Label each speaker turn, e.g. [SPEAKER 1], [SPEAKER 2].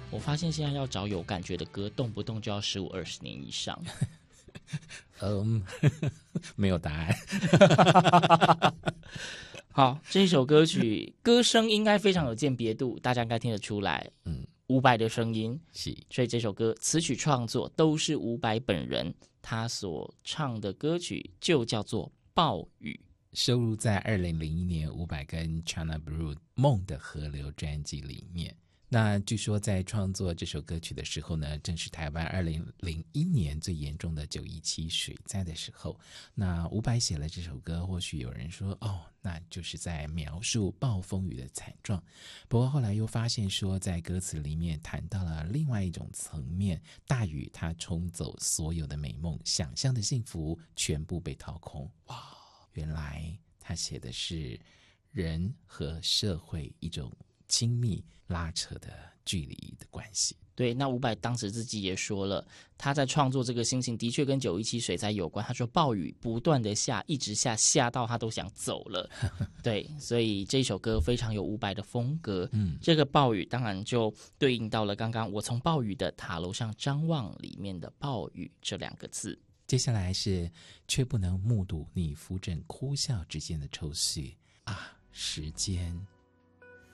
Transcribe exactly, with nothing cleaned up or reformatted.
[SPEAKER 1] 我发现现在要找有感觉的歌，动不动就要十五二十年以上。
[SPEAKER 2] 嗯，没有答案。
[SPEAKER 1] 好，这首歌曲歌声应该非常有鉴别度，大家应该听得出来。嗯，伍佰的声音
[SPEAKER 2] 是，
[SPEAKER 1] 所以这首歌词曲创作都是伍佰本人，他所唱的歌曲就叫做《暴雨》，
[SPEAKER 2] 收录在二零零一年伍佰跟 China Blue 梦的河流专辑里面。那据说在创作这首歌曲的时候呢，正是台湾二零零一年最严重的九一七水灾的时候。那伍佰写了这首歌，或许有人说哦，那就是在描述暴风雨的惨状。不过后来又发现说，在歌词里面谈到了另外一种层面，大雨它冲走所有的美梦，想象的幸福全部被掏空。哇，原来他写的是人和社会一种亲密拉扯的距离的关系。
[SPEAKER 1] 对，那伍佰当时自己也说了，他在创作这个心情的确跟九一七水灾有关。他说暴雨不断的下，一直下，下到他都想走了。对，所以这首歌非常有伍佰的风格。嗯，这个暴雨当然就对应到了刚刚我从暴雨的塔楼上张望里面的暴雨这两个字。
[SPEAKER 2] 接下来是却不能目睹你扶枕哭笑之间的抽绪啊，时间